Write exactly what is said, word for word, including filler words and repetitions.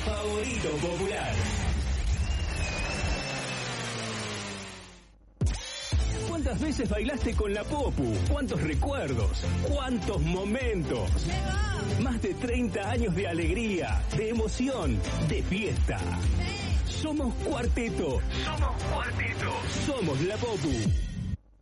favorito popular. ¿Cuántas veces bailaste con la Popu? ¿Cuántos recuerdos? ¿Cuántos momentos? Más de treinta años de alegría, de emoción, de fiesta. Somos Cuarteto. Somos Cuarteto. Somos la Popu.